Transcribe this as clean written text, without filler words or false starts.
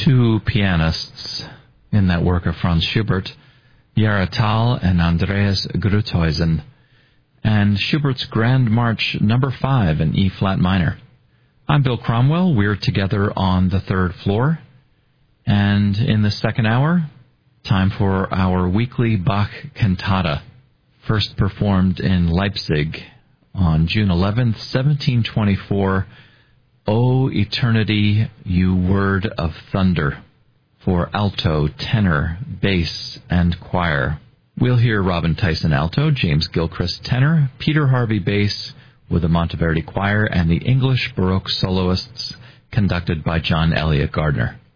two pianists in that work of Franz Schubert, Yara Tal and Andreas Gruthuysen, and Schubert's Grand March No. 5 in E-flat minor. I'm Bill Cromwell. We're together on the third floor, and in the second hour, time for our weekly Bach cantata, first performed in Leipzig on June 11th, 1724, O Eternity, You Word of Thunder, for alto, tenor, bass, and choir. We'll hear Robin Tyson alto, James Gilchrist tenor, Peter Harvey bass with the Monteverdi Choir, and the English Baroque soloists conducted by John Elliott Gardner.